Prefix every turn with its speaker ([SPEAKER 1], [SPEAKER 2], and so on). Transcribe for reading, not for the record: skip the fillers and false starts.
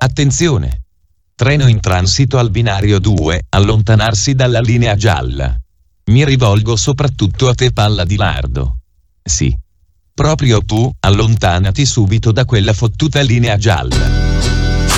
[SPEAKER 1] Attenzione! Treno in transito al binario 2, allontanarsi dalla linea gialla. Mi rivolgo soprattutto a te, palla di lardo. Sì. Proprio tu, allontanati subito da quella fottuta linea gialla.